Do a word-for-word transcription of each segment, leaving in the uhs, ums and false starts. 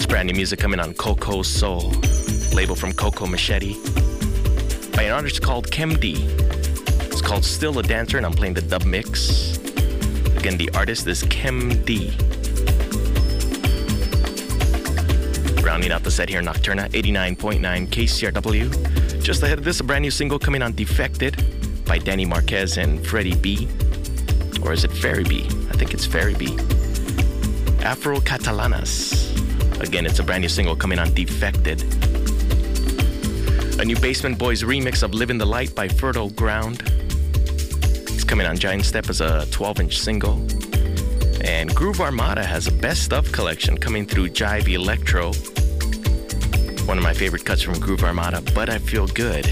Brand new music coming on Coco Soul, label from Coco Machete, by an artist called Chem D. It's called Still a Dancer, and I'm playing the dub mix. Again, the artist is Chem D. Rounding out the set here, Nocturna, eighty-nine point nine K C R W. Just ahead of this, a brand new single coming on Defected by Danny Marquez and Freddie B. Or is it Ferry B? I think it's Ferry B. Afro Catalanas. Again, it's a brand new single coming on Defected. A new Basement Boys remix of Living the Light by Fertile Ground. It's coming on Giant Step as a twelve-inch single. And Groove Armada has a best of collection coming through Jive Electro. One of my favorite cuts from Groove Armada, But I Feel Good.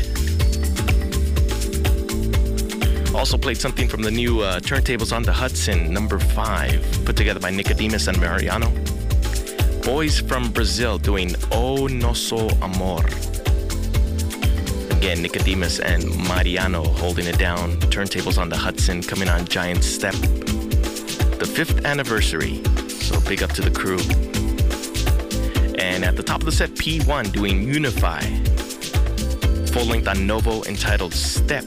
Also played something from the new uh, Turntables on the Hudson, number five, put together by Nicodemus and Mariano. Boys from Brazil doing O Nosso Amor. Again, Nicodemus and Mariano holding it down. Turntables on the Hudson coming on Giant Step. The fifth anniversary, so big up to the crew. And at the top of the set, P one doing Unify. Full length on Novo entitled Step.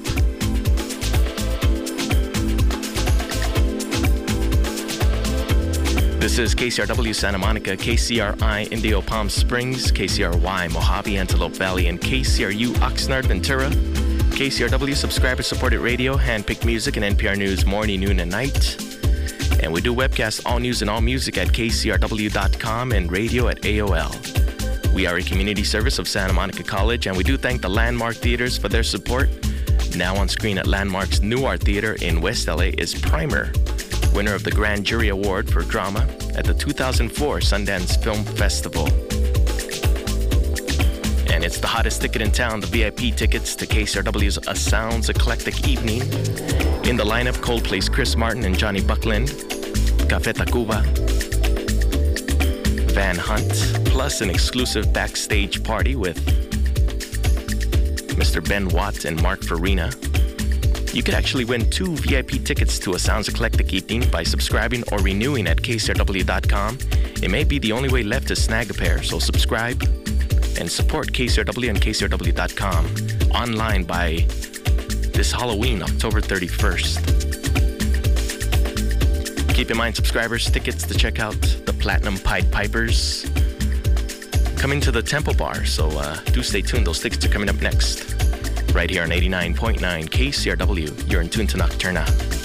This is K C R W Santa Monica, K C R I Indio Palm Springs, K C R Y Mojave Antelope Valley, and K C R U Oxnard Ventura. K C R W subscriber-supported radio, hand-picked music, and N P R News morning, noon, and night. And we do webcast all news and all music at K C R W dot com and radio at A O L. We are a community service of Santa Monica College, and we do thank the Landmark Theaters for their support. Now on screen at Landmark's New Art Theater in West L A is Primer, winner of the Grand Jury Award for Drama at the two thousand four Sundance Film Festival. And it's the hottest ticket in town, the V I P tickets to K C R W's A Sounds Eclectic Evening. In the lineup, Coldplay's Chris Martin and Johnny Buckland, Café Tacuba, Van Hunt, plus an exclusive backstage party with Mister Ben Watt and Mark Farina. You could actually win two V I P tickets to A Sounds Eclectic Evening by subscribing or renewing at K C R W dot com. It may be the only way left to snag a pair, so subscribe and support K C R W and K C R W dot com online by this Halloween, October thirty-first. Keep in mind, subscribers, tickets to check out the Platinum Pied Pipers coming to the Temple Bar, so uh, do stay tuned. Those tickets are coming up next, right here on eighty-nine point nine K C R W. You're in tune to Nocturna.